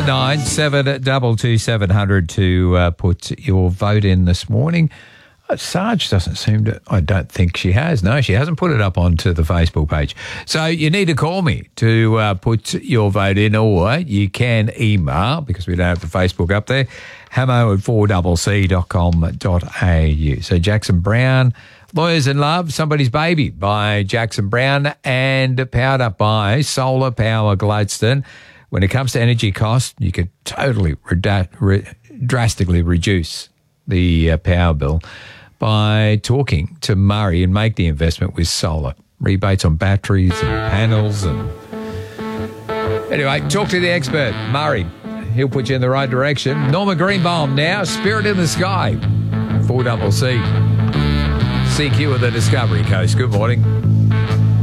079 722 700 to put your vote in this morning. Sarge doesn't seem to, I don't think she has. No, she hasn't put it up onto the Facebook page. So you need to call me to put your vote in, or you can email, because we don't have the Facebook up there, hamo@4cc.com.au. So Jackson Brown, Lawyers in Love, Somebody's Baby by Jackson Brown, and powered up by Solar Power Gladstone. When it comes to energy costs, you could totally drastically reduce the power bill by talking to Murray and make the investment with solar. Rebates on batteries and panels. And anyway, talk to the expert, Murray. He'll put you in the right direction. Norma Greenbaum now, Spirit in the Sky, 4CC. CQ of the Discovery Coast. Good morning.